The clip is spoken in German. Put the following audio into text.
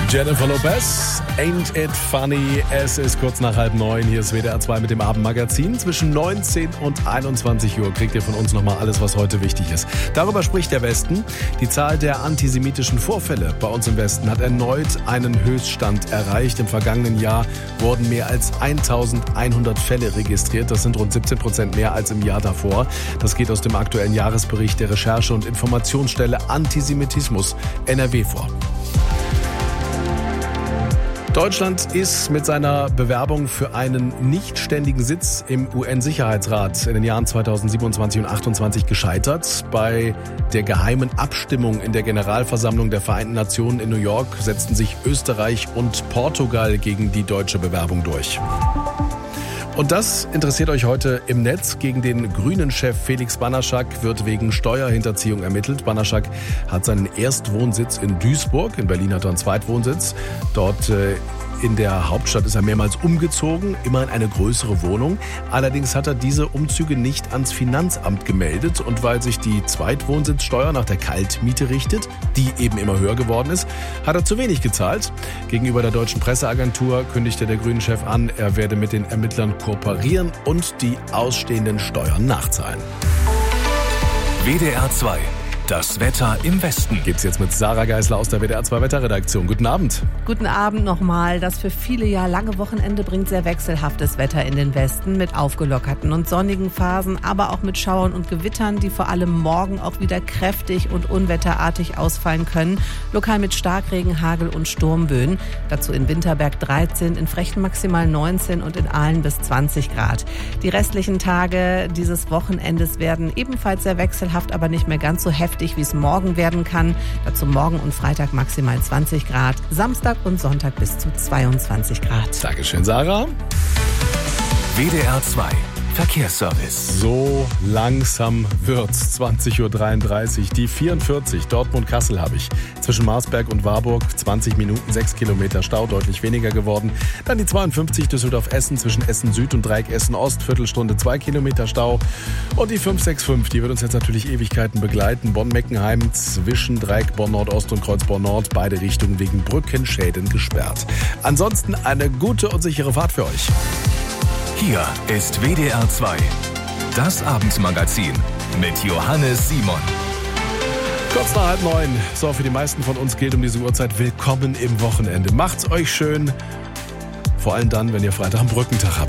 Jennifer Lopez, Ain't It Funny. Es ist kurz nach 8:30. Hier ist WDR 2 mit dem Abendmagazin. Zwischen 19 und 21 Uhr kriegt ihr von uns nochmal alles, was heute wichtig ist. Darüber spricht der Westen. Die Zahl der antisemitischen Vorfälle bei uns im Westen hat erneut einen Höchststand erreicht. Im vergangenen Jahr wurden mehr als 1100 Fälle registriert. Das sind rund 17% mehr als im Jahr davor. Das geht aus dem aktuellen Jahresbericht der Recherche- und Informationsstelle Antisemitismus NRW vor. Deutschland ist mit seiner Bewerbung für einen nichtständigen Sitz im UN-Sicherheitsrat in den Jahren 2027 und 2028 gescheitert. Bei der geheimen Abstimmung in der Generalversammlung der Vereinten Nationen in New York setzten sich Österreich und Portugal gegen die deutsche Bewerbung durch. Und das interessiert euch heute im Netz. Gegen den Grünen-Chef Felix Banaschak wird wegen Steuerhinterziehung ermittelt. Banaschak hat seinen Erstwohnsitz in Duisburg. In Berlin hat er einen Zweitwohnsitz. Dort in der Hauptstadt ist er mehrmals umgezogen, immer in eine größere Wohnung. Allerdings hat er diese Umzüge nicht ans Finanzamt gemeldet. Und weil sich die Zweitwohnsitzsteuer nach der Kaltmiete richtet, die eben immer höher geworden ist, hat er zu wenig gezahlt. Gegenüber der deutschen Presseagentur kündigte der Grünen-Chef an, er werde mit den Ermittlern kooperieren und die ausstehenden Steuern nachzahlen. WDR 2. Das Wetter im Westen. Geht's jetzt mit Sarah Geisler aus der WDR 2 Wetterredaktion. Guten Abend. Guten Abend nochmal. Das für viele ja lange Wochenende bringt sehr wechselhaftes Wetter in den Westen mit aufgelockerten und sonnigen Phasen, aber auch mit Schauern und Gewittern, die vor allem morgen auch wieder kräftig und unwetterartig ausfallen können. Lokal mit Starkregen, Hagel und Sturmböen. Dazu in Winterberg 13, in Frechen maximal 19 und in Aalen bis 20 Grad. Die restlichen Tage dieses Wochenendes werden ebenfalls sehr wechselhaft, aber nicht mehr ganz so heftig, wie es morgen werden kann. Dazu morgen und Freitag maximal 20 Grad, Samstag und Sonntag bis zu 22 Grad. Dankeschön, Sarah. WDR 2 Verkehrsservice. So langsam wird's. 20:33 Uhr. Die 44 Dortmund-Kassel habe ich. Zwischen Marsberg und Warburg 20 Minuten, 6 Kilometer Stau, deutlich weniger geworden. Dann die 52 Düsseldorf-Essen zwischen Essen-Süd und Dreieck Essen-Ost, Viertelstunde 2 Kilometer Stau. Und die 565, die wird uns jetzt natürlich Ewigkeiten begleiten. Bonn-Meckenheim zwischen Dreieck Bonn-Nordost und Kreuz Bonn-Nord, beide Richtungen wegen Brückenschäden gesperrt. Ansonsten eine gute und sichere Fahrt für euch. Hier ist WDR 2, das Abendmagazin mit Johannes Simon. Kurz nach 8:30. So, für die meisten von uns gilt um diese Uhrzeit: Willkommen im Wochenende. Macht's euch schön. Vor allem dann, wenn ihr Freitag einen Brückentag habt.